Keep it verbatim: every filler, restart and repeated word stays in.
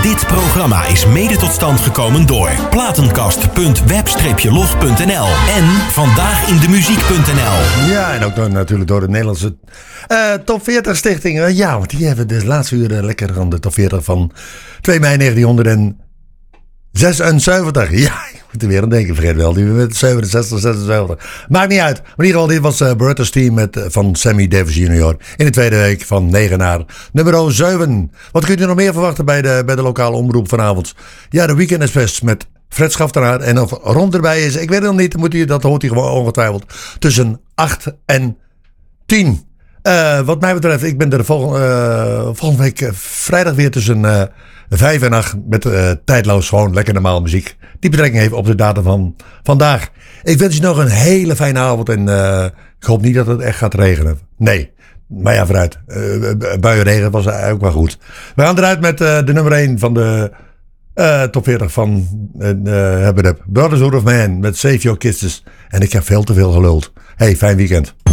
Dit programma is mede tot stand gekomen door platenkast punt web log punt n l en vandaag in de muziek punt n l. Ja, en ook dan natuurlijk door de Nederlandse uh, Top veertig Stichting. Uh, ja, want die hebben de laatste uren lekker van de Top veertig van twee mei negentienhonderdzesenzeventig. Ja, ik moet er weer aan denken, vergeet wel. Die met zevenenzestig, zesenzeventig. Maakt niet uit. Maar in ieder geval, dit was uh, Beretta's Team met, uh, van Sammy Davis junior In de tweede week van negen naar nummer zeven. Wat kunt u nog meer verwachten bij de, bij de lokale omroep vanavond? Ja, de Weekend Express met Fred Schaftenaar. En of rond erbij is, ik weet het nog niet. Moet u, dat hoort u gewoon ongetwijfeld. Tussen acht en tien. Uh, wat mij betreft, ik ben er volgende, uh, volgende week uh, vrijdag weer tussen uh, vijf en acht met uh, tijdloos gewoon lekker normaal muziek. Die betrekking heeft op de datum van vandaag. Ik wens je nog een hele fijne avond en uh, ik hoop niet dat het echt gaat regenen. Nee, maar ja, vooruit. Uh, buienregen was ook wel goed. We gaan eruit met uh, de nummer één van de uh, top veertig van uh, uh, Brotherhood of Man met Save Your Kisses. En ik heb veel te veel geluld. Hey, fijn weekend.